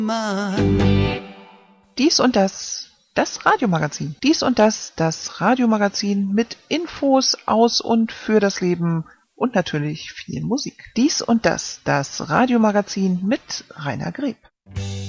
Dies und das Radiomagazin. Dies und das Radiomagazin mit Infos aus und für das Leben und natürlich viel Musik. Dies und das Radiomagazin mit Rainer Greb.